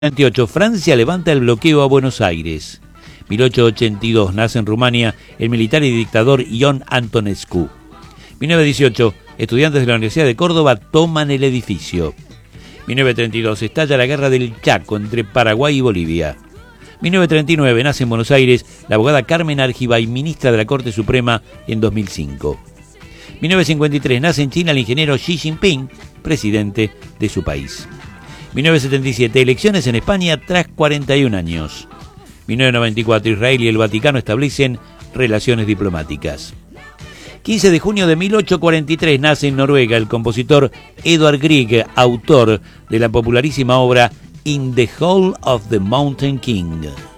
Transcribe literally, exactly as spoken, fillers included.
veintiocho, Francia levanta el bloqueo a Buenos Aires. mil ochocientos ochenta y dos, nace en Rumania el militar y dictador Ion Antonescu. mil novecientos dieciocho, estudiantes de la Universidad de Córdoba toman el edificio. mil novecientos treinta y dos, estalla la guerra del Chaco entre Paraguay y Bolivia. mil novecientos treinta y nueve, nace en Buenos Aires la abogada Carmen Argibay, ministra de la Corte Suprema en dos mil cinco. mil novecientos cincuenta y tres, nace en China el ingeniero Xi Jinping, presidente de su país. mil novecientos setenta y siete, elecciones en España tras cuarenta y un años. mil novecientos noventa y cuatro, Israel y el Vaticano establecen relaciones diplomáticas. quince de junio de mil ochocientos cuarenta y tres, nace en Noruega el compositor Edvard Grieg, autor de la popularísima obra In the Hall of the Mountain King.